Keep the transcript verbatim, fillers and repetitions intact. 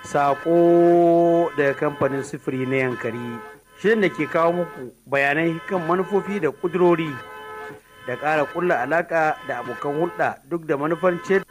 Sako daga kamfanin sifiri na Yankari, shirin da ke kawo muku bayanai kan manufofi da ƙudurori da ƙara ƙulla alaƙa da abokan hulɗa duk da manufar ce